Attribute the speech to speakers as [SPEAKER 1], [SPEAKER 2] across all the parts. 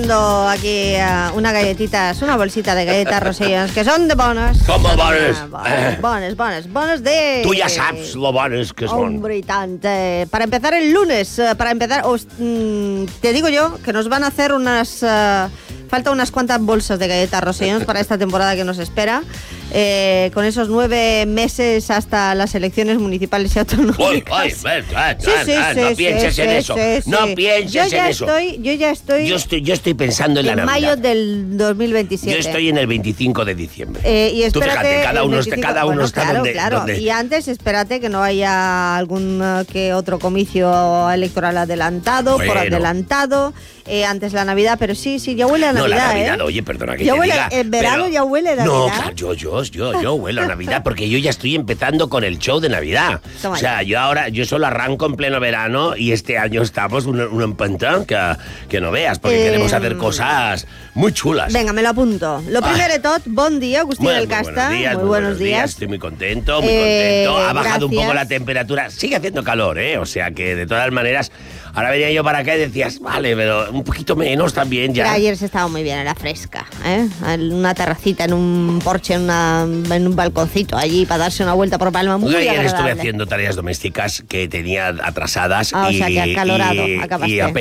[SPEAKER 1] tomando aquí una galletitas, una bolsita de galletas Rosellons, que son de bones.
[SPEAKER 2] Com de bones?
[SPEAKER 1] Bones de...
[SPEAKER 2] Tu ja saps lo bones que són.
[SPEAKER 1] Hombre, y tant. Para empezar el lunes, te digo yo que nos van a hacer falta unas cuantas bolsas de galletas Rosellons para esta temporada que nos espera. Con esos 9 meses hasta las elecciones municipales y autonómicas.
[SPEAKER 2] No pienses en eso. No pienses en eso. Yo estoy pensando en la Navidad.
[SPEAKER 1] En mayo del 2027.
[SPEAKER 2] Yo estoy en el 25 de diciembre.
[SPEAKER 1] Y espérate,
[SPEAKER 2] tú fíjate, cada uno está
[SPEAKER 1] claro.
[SPEAKER 2] donde...
[SPEAKER 1] Y antes, espérate que no haya algún que otro comicio electoral adelantado, por adelantado. Antes la Navidad, pero sí, ya huele a Navidad.
[SPEAKER 2] No, la Navidad, oye, perdona que
[SPEAKER 1] ya
[SPEAKER 2] te
[SPEAKER 1] huele,
[SPEAKER 2] diga.
[SPEAKER 1] En verano ya huele a Navidad.
[SPEAKER 2] No, claro, yo huelo a Navidad porque yo ya estoy empezando con el show de Navidad.
[SPEAKER 1] Toma.
[SPEAKER 2] O sea, yo solo arranco en pleno verano y este año estamos un empantón que no veas, porque queremos hacer cosas muy chulas.
[SPEAKER 1] Venga, me lo apunto. Lo primero de todo, buen día, Agustín del Casta.
[SPEAKER 2] Muy buenos días. Estoy muy contento. Ha bajado un poco la temperatura. Sigue haciendo calor, o sea que de todas maneras, ahora venía yo para acá y decías, vale, pero un poquito menos también ya.
[SPEAKER 1] Pero ayer se estaba muy bien, era fresca, en una terracita, en un porche, en un balconcito allí para darse una vuelta por Palma. Muy
[SPEAKER 2] ayer
[SPEAKER 1] agradable.
[SPEAKER 2] estuve haciendo tareas domésticas que tenía atrasadas
[SPEAKER 1] o sea que acalorado acabaste.
[SPEAKER 2] Y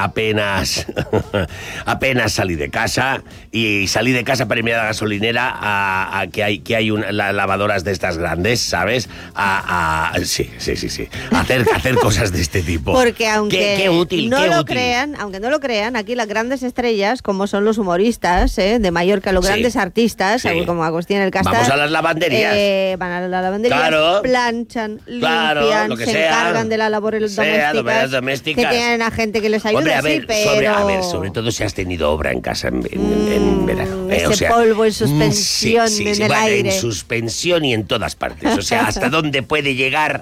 [SPEAKER 2] apenas salí de casa para irme a la gasolinera a que hay las lavadoras de estas grandes, ¿sabes? Sí. Hacer cosas de este tipo.
[SPEAKER 1] Porque aunque
[SPEAKER 2] qué útil,
[SPEAKER 1] no
[SPEAKER 2] qué
[SPEAKER 1] lo
[SPEAKER 2] útil.
[SPEAKER 1] crean, aunque no lo crean, aquí las grandes estrellas, como son los humoristas de Mallorca, los grandes artistas, como Agustín del Casta.
[SPEAKER 2] Vamos a las lavanderías.
[SPEAKER 1] Van a las lavanderías,
[SPEAKER 2] claro,
[SPEAKER 1] planchan, limpian, se encargan de las labores domésticas, que tienen a gente que les ayuda.
[SPEAKER 2] Hombre,
[SPEAKER 1] pero...
[SPEAKER 2] sobre todo si has tenido obra en casa en verano.
[SPEAKER 1] Ese polvo en suspensión en el aire.
[SPEAKER 2] En suspensión y en todas partes. O sea, ¿hasta dónde puede llegar?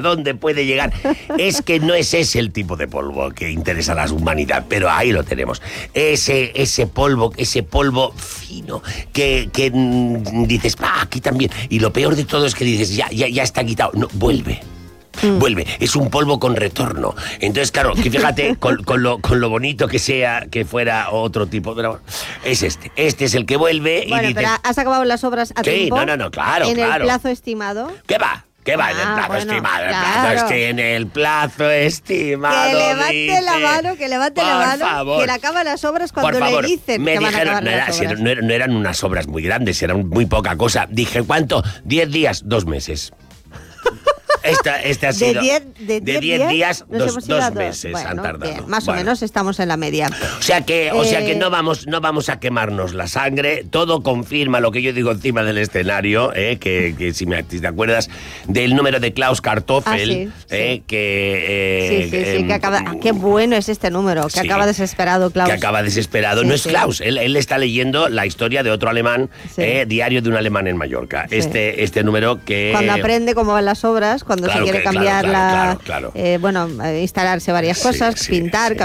[SPEAKER 2] Es que no es ese el tipo de polvo que interesa a la humanidad, pero ahí lo tenemos. Ese polvo fino que dices, aquí también. Y lo peor de todo es que dices, ya está quitado. No, vuelve, es un polvo con retorno. Entonces, claro, que fíjate con lo bonito que sea que fuera otro tipo, pero es este es el que vuelve.
[SPEAKER 1] Bueno, y dices, pero ¿has acabado las obras a tiempo?
[SPEAKER 2] No, claro.
[SPEAKER 1] ¿En el plazo estimado?
[SPEAKER 2] ¿Qué va? En el plazo estimado? Claro. En el plazo estimado.
[SPEAKER 1] Que levante la mano,
[SPEAKER 2] favor.
[SPEAKER 1] que le acaban las obras cuando le dicen
[SPEAKER 2] me
[SPEAKER 1] que
[SPEAKER 2] dijeron,
[SPEAKER 1] van a acabar las obras.
[SPEAKER 2] No eran unas obras muy grandes, eran muy poca cosa. Dije, ¿cuánto? 10 días, 2 meses. Este ha sido
[SPEAKER 1] de 10
[SPEAKER 2] días, 2 meses han tardado.
[SPEAKER 1] Bien, más o menos estamos en la media.
[SPEAKER 2] O sea que no vamos a quemarnos la sangre. Todo confirma lo que yo digo encima del escenario, que si te acuerdas del número de Klaus Kartoffel,
[SPEAKER 1] que acaba. Qué bueno es este número, que acaba desesperado, Klaus.
[SPEAKER 2] Que acaba desesperado. No es Klaus, él está leyendo la historia de otro alemán, Diario de un alemán en Mallorca.
[SPEAKER 1] Sí.
[SPEAKER 2] Este número que...
[SPEAKER 1] Cuando aprende cómo van las obras, cuando se quiere cambiar
[SPEAKER 2] claro.
[SPEAKER 1] instalarse varias cosas, pintar,